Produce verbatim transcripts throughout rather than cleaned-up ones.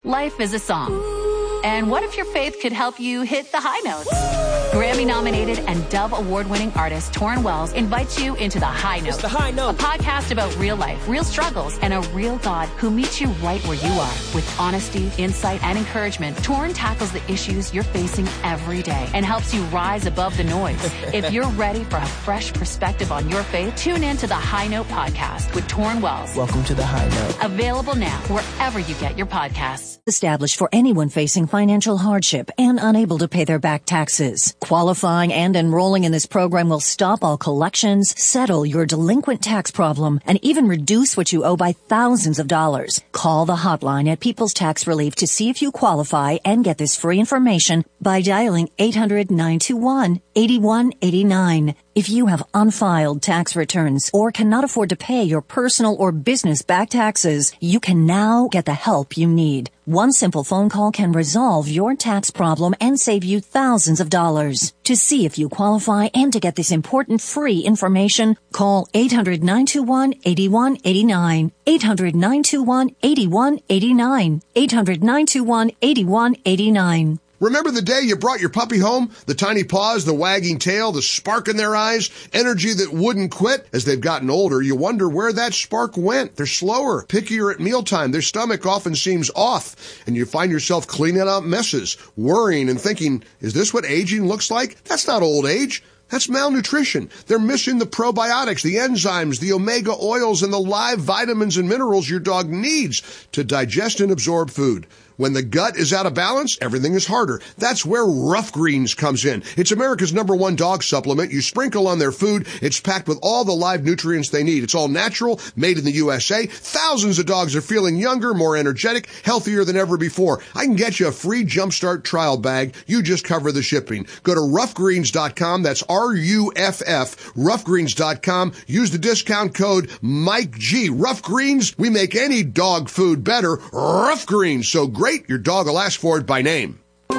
Life is a song. And what if your faith could help you hit the high notes? Grammy-nominated and Dove Award-winning artist Torrin Wells invites you into The High Note. It's The High Note. A podcast about real life, real struggles, and a real God who meets you right where you are. With honesty, insight, and encouragement, Torrin tackles the issues you're facing every day and helps you rise above the noise. If you're ready for a fresh perspective on your faith, tune in to The High Note podcast with Torrin Wells. Welcome to The High Note. Available now wherever you get your podcasts. Established for anyone facing financial hardship and unable to pay their back taxes. Qualifying and enrolling in this program will stop all collections, settle your delinquent tax problem, and even reduce what you owe by thousands of dollars. Call the hotline at People's Tax Relief to see if you qualify and get this free information by dialing eight hundred, nine two one, eight one eight nine. If you have unfiled tax returns or cannot afford to pay your personal or business back taxes, you can now get the help you need. One simple phone call can resolve your tax problem and save you thousands of dollars. To see if you qualify and to get this important free information, call eight hundred, nine two one, eight one eight nine. eight hundred, nine two one, eight one eight nine. eight hundred, nine two one, eight one eight nine. Remember the day you brought your puppy home? The tiny paws, the wagging tail, the spark in their eyes, energy that wouldn't quit? As they've gotten older, you wonder where that spark went. They're slower, pickier at mealtime. Their stomach often seems off, and you find yourself cleaning out messes, worrying and thinking, is this what aging looks like? That's not old age. That's malnutrition. They're missing the probiotics, the enzymes, the omega oils, and the live vitamins and minerals your dog needs to digest and absorb food. When the gut is out of balance, everything is harder. That's where Rough Greens comes in. It's America's number one dog supplement. You sprinkle on their food. It's packed with all the live nutrients they need. It's all natural, made in the U S A. Thousands of dogs are feeling younger, more energetic, healthier than ever before. I can get you a free Jumpstart trial bag. You just cover the shipping. Go to rough greens dot com. That's R U F F, rough greens dot com. Use the discount code Mike G. Rough Greens, we make any dog food better. Rough Greens, so great. Great, your dog will ask for it by name.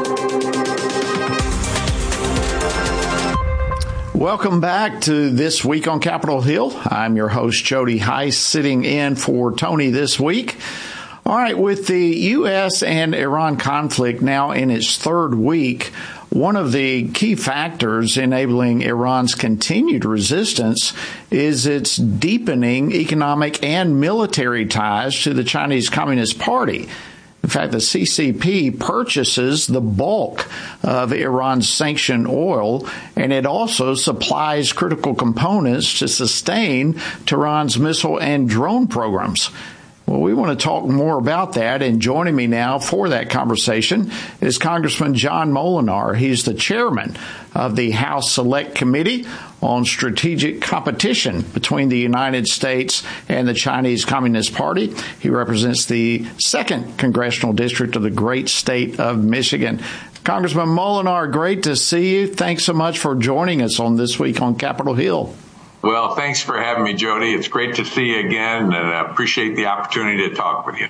Welcome back to This Week on Capitol Hill. I'm your host, Jody Heiss, sitting in for Tony this week. All right, with the U S and Iran conflict now in its third week, one of the key factors enabling Iran's continued resistance is its deepening economic and military ties to the Chinese Communist Party. In fact, the C C P purchases the bulk of Iran's sanctioned oil, and it also supplies critical components to sustain Tehran's missile and drone programs. Well, we want to talk more about that, and joining me now for that conversation is Congressman John Moolenaar. He's the chairman of the House Select Committee on Strategic Competition between the United States and the Chinese Communist Party. He represents the second congressional district of the great state of Michigan. Congressman Moolenaar, great to see you. Thanks so much for joining us on This Week on Capitol Hill. Well, thanks for having me, Jody. It's great to see you again, and I appreciate the opportunity to talk with you.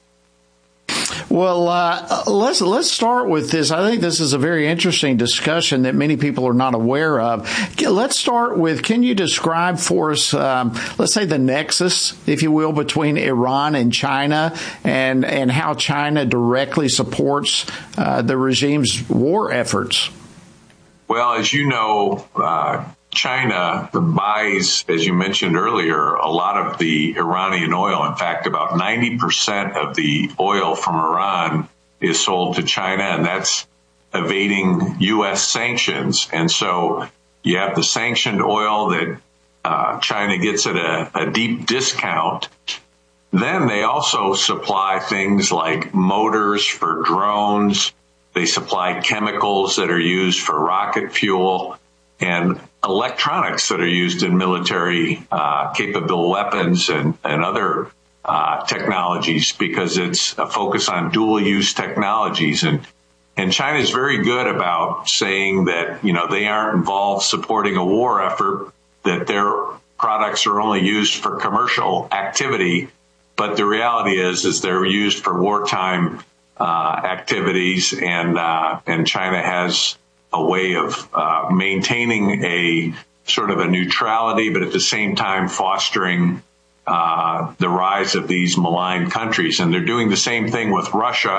Well, uh, let's let's start with this. I think this is a very interesting discussion that many people are not aware of. Let's start with, can you describe for us, um, let's say, the nexus, if you will, between Iran and China, and, and how China directly supports uh, the regime's war efforts? Well, as you know, uh, China buys, as you mentioned earlier, a lot of the Iranian oil. In fact, about ninety percent of the oil from Iran is sold to China, and that's evading U S sanctions. And so you have the sanctioned oil that uh, China gets at a, a deep discount. Then they also supply things like motors for drones. They supply chemicals that are used for rocket fuel and electronics that are used in military uh, capable weapons and, and other uh, technologies, because it's a focus on dual use technologies. And, and China is very good about saying that, you know, they aren't involved supporting a war effort, that their products are only used for commercial activity. But the reality is, is they're used for wartime uh, activities, and uh, and China has a way of uh, maintaining a sort of a neutrality, but at the same time fostering uh, the rise of these malign countries. And they're doing the same thing with Russia.